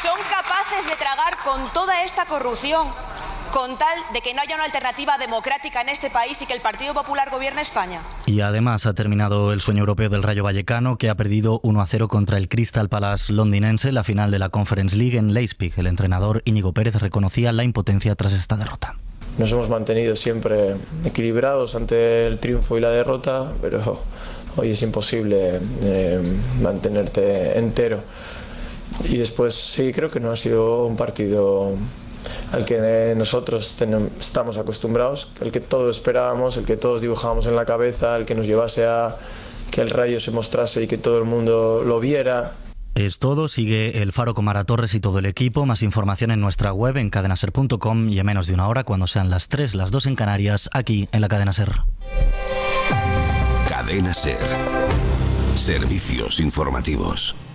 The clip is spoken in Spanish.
son capaces de tragar con toda esta corrupción con tal de que no haya una alternativa democrática en este país y que el Partido Popular gobierne España. Y además ha terminado el sueño europeo del Rayo Vallecano, que ha perdido 1-0 contra el Crystal Palace londinense en la final de la Conference League en Leipzig. El entrenador Íñigo Pérez reconocía la impotencia tras esta derrota. Nos hemos mantenido siempre equilibrados ante el triunfo y la derrota, pero hoy es imposible mantenerte entero. Y después sí, creo que no ha sido un partido al que nosotros estamos acostumbrados, el que todos esperábamos, el que todos dibujábamos en la cabeza, el que nos llevase a que el Rayo se mostrase y que todo el mundo lo viera. Es todo, sigue El Faro con Mara Torres y todo el equipo. Más información en nuestra web en cadenaser.com y en menos de una hora, cuando sean las 3, las 2 en Canarias, aquí en la Cadena Ser. Cadena Ser. Servicios informativos.